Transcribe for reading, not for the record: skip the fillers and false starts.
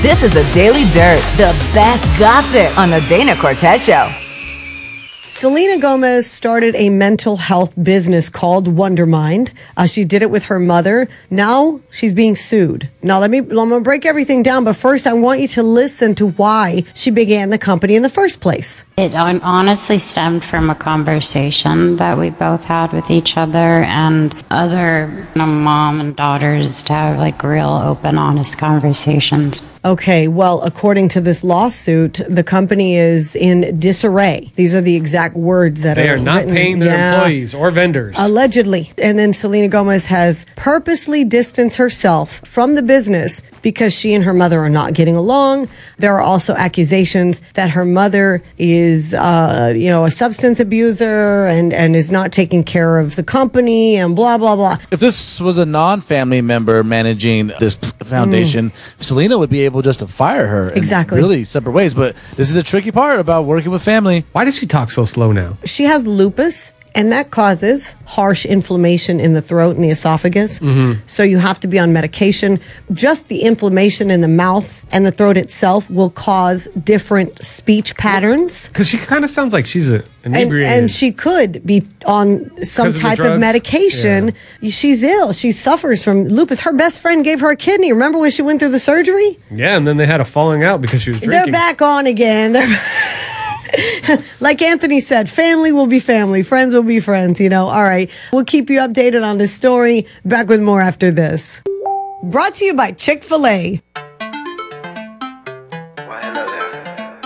This is the Daily Dirt, the best gossip on the Dana Cortez Show. Selena Gomez started a mental health business called Wondermind. She did it with her mother. Now she's being sued. Now I'm going to break everything down, but first I want you to listen to why she began the company in the first place. It honestly stemmed from a conversation that we both had with each other and other mom and daughters to have like real open, honest conversations. Okay, well, according to this lawsuit, the company is in disarray. These are the exact words that They are not written. paying their employees or vendors. Allegedly. And then Selena Gomez has purposely distanced herself from the business because she and her mother are not getting along. There are also accusations that her mother is, a substance abuser and is not taking care of the company and blah, blah, blah. If this was a non-family member managing this foundation, Selena would be able just to fire her in really separate ways. But this is the tricky part about working with family. Why does she talk so slow now? She has lupus, and that causes harsh inflammation in the throat and the esophagus. So you have to be on medication. Just the inflammation in the mouth and the throat itself will cause different speech patterns. Because she kind of sounds like she's inebriated. And she could be on some type of medication. Yeah. She's ill. She suffers from lupus. Her best friend gave her a kidney. Remember when she went through the surgery? Yeah, and then they had a falling out because she was drinking. They're back on again. Like Anthony said, family will be family. Friends will be friends, All right. We'll keep you updated on this story. Back with more after this. Brought to you by Chick-fil-A.